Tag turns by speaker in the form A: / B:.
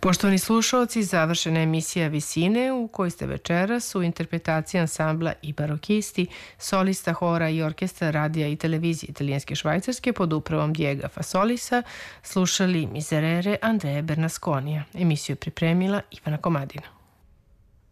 A: Poštovani slušalci, završena emisija Visine u kojoj ste večeras u interpretaciji ansambla i barokisti, solista hora i orkestra radija i televizije italijanske Švajcarske pod upravom Diega Fasolisa slušali Miserere Andreje Bernasconija. Emisiju je pripremila Ivana Komadina.